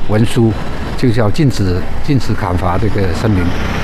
文书，就叫禁止砍伐这个森林。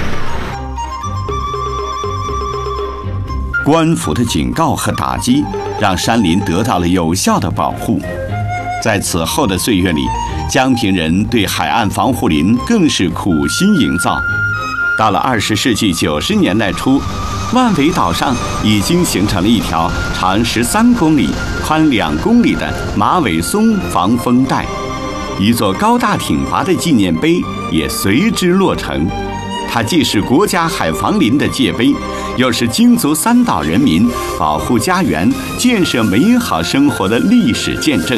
官府的警告和打击，让山林得到了有效的保护。在此后的岁月里，江平人对海岸防护林更是苦心营造。到了20世纪90年代初，万尾岛上已经形成了一条长13公里、宽2公里的马尾松防风带，一座高大挺拔的纪念碑也随之落成。它既是国家海防林的界碑，又是京族3岛人民保护家园、建设美好生活的历史见证。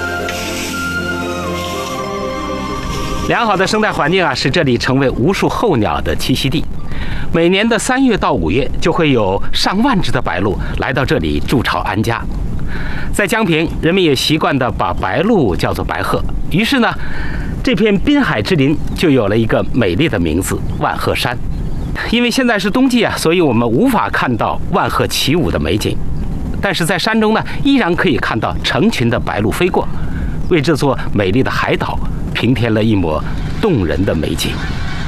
良好的生态环境使这里成为无数候鸟的栖息地。每年的3月到5月，就会有上万只的白鹭来到这里筑巢安家。在江平，人们也习惯地把白鹭叫做白鹤，于是呢，这片滨海之林就有了一个美丽的名字——万鹤山。因为现在是冬季所以我们无法看到万鹤起舞的美景，但是在山中呢，依然可以看到成群的白鹭飞过，为这座美丽的海岛平添了一抹动人的美景。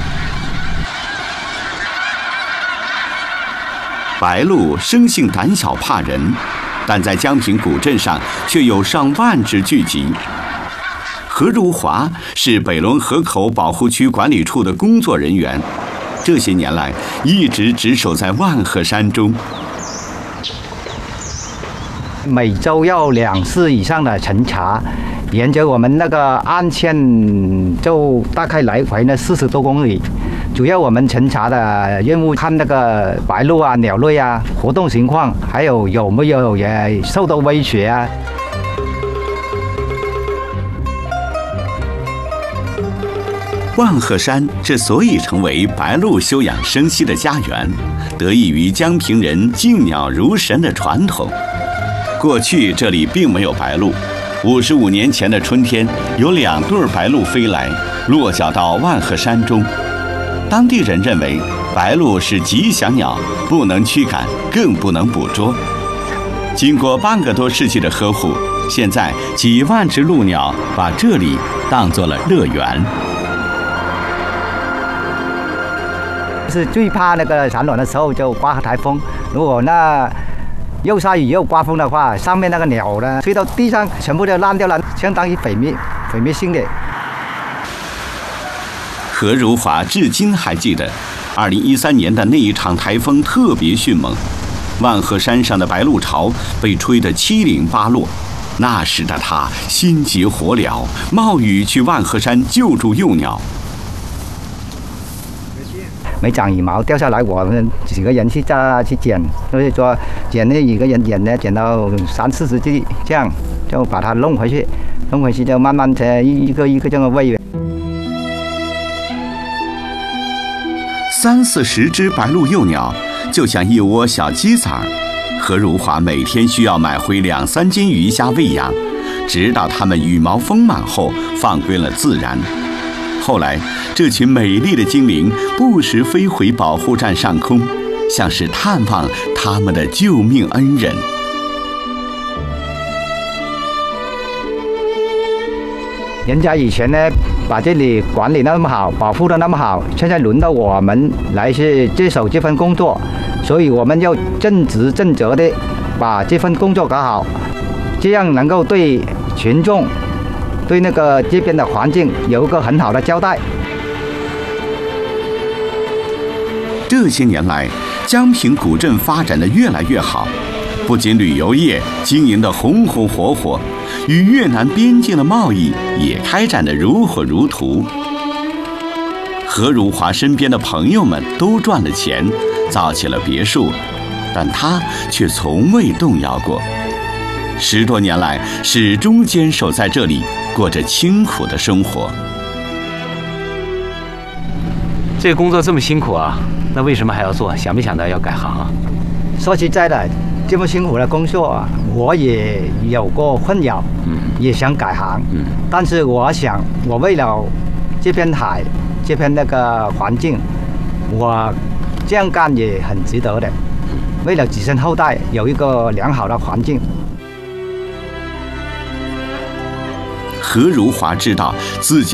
白鹭生性胆小怕人，但在江平古镇上却有上万只聚集。何如华是北仑河口保护区管理处的工作人员，这些年来一直值守在万鹤山中。 每周要2次以上的巡查，沿着我们那个岸线就大概来回呢40多公里。主要我们巡查的任务看那个白鹭鸟类活动情况，还有没有也受到威胁万鹤山之所以成为白鹭休养生息的家园，得益于江平人敬鸟如神的传统。过去这里并没有白鹭，55年前的春天，有2对白鹭飞来，落脚到万鹤山中。当地人认为白鹭是吉祥鸟，不能驱赶，更不能捕捉。经过半个多世纪的呵护，现在几万只鹭鸟把这里当作了乐园。 是最怕那个产卵的时候就刮台风，如果那又下雨又刮风的话，上面那个鸟呢吹到地上全部都烂掉了，相当于毁灭性的。 何如华至今还记得2013年的那一场台风特别迅猛，万鹤山上的白鹭巢被吹得七零八落。那时的他心急火燎，冒雨去万鹤山救助幼鸟。 没长羽毛掉下来，我们几个人去捡，所以说捡那几个人捡到30-40只，这样就把它弄回去就慢慢的一个一个这么喂。 30-40只白鹭幼鸟就像一窝小鸡仔儿，何如华每天需要买回2-3斤鱼虾喂养，直到它们羽毛丰满后放归了自然。后来，这群美丽的精灵不时飞回保护站上空，像是探望他们的救命恩人。 人家以前呢，把这里管理那么好，保护得那么好，现在轮到我们来去接手这份工作，所以我们要正直正责的把这份工作搞好，这样能够对群众、对那个这边的环境有一个很好的交代。 这些年来，江平古镇发展得越来越好，不仅旅游业经营得红红火火，与越南边境的贸易也开展得如火如荼。何如华身边的朋友们都赚了钱，造起了别墅，但他却从未动摇过。10多年来，始终坚守在这里，过着清苦的生活。 这个工作这么辛苦那为什么还要做？想没想到要改行说实在的，这么辛苦的工作我也有过困扰，也想改行，但是我想，我为了这片海，这片那个环境，我这样干也很值得的。为了子孙后代有一个良好的环境。 何如华知道自己